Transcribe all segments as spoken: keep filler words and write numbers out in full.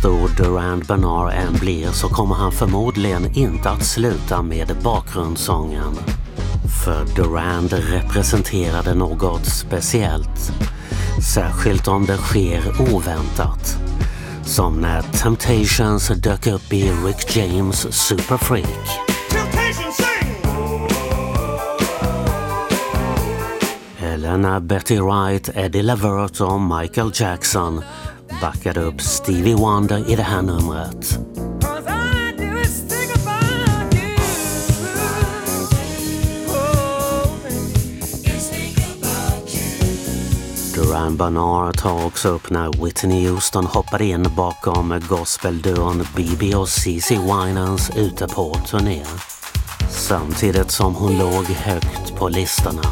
stor Durand Bernard än blir så kommer han förmodligen inte att sluta med bakgrundssången. För Durand representerade något speciellt, särskilt om det sker oväntat. Som när Temptations dök upp i Rick James Super Freak. Eller när Betty Wright, Eddie Levert och Michael Jackson backade upp Stevie Wonder i det här numret. Durand Bernard tar också upp när Whitney Houston hoppade in bakom gospelduon B B och C C Winans ute på turné. Samtidigt som hon låg högt på listorna.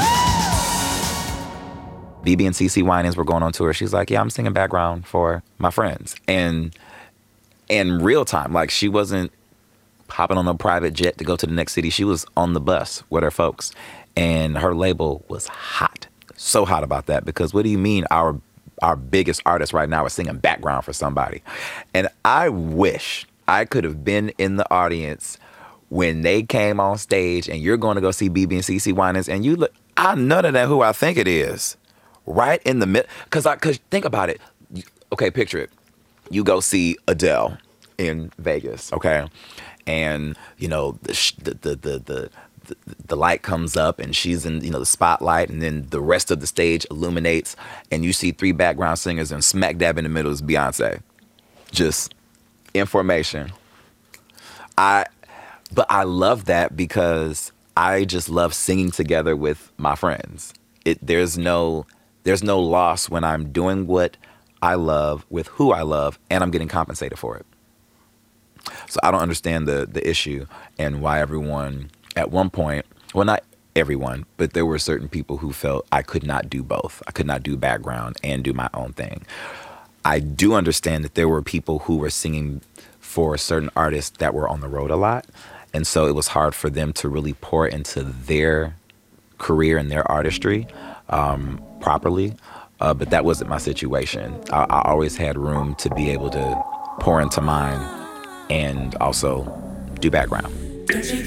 B B and C C Winans were going on tour. She's like, yeah, I'm singing background for my friends. And in real time, like she wasn't hopping on a private jet to go to the next city. She was on the bus with her folks. And her label was hot. So hot about that, because what do you mean our our biggest artist right now is singing background for somebody? And I wish I could have been in the audience when they came on stage and you're going to go see B B and C C Winans and you look, I none of that who I think it is. Right in the middle. Because I cause think about it. Okay, picture it. You go see Adele in Vegas, okay? And, you know, the the the the, the the light comes up and she's in, you know, the spotlight, and then the rest of the stage illuminates and you see three background singers, and smack dab in the middle is Beyonce. Just information. I, but I love that because I just love singing together with my friends. It, there's no, there's no loss when I'm doing what I love with who I love and I'm getting compensated for it. So I don't understand the the issue and why everyone at one point, well, not everyone, but there were certain people who felt I could not do both. I could not do background and do my own thing. I do understand that there were people who were singing for certain artists that were on the road a lot. And so it was hard for them to really pour into their career and their artistry um, properly. Uh, but that wasn't my situation. I, I always had room to be able to pour into mine and also do background.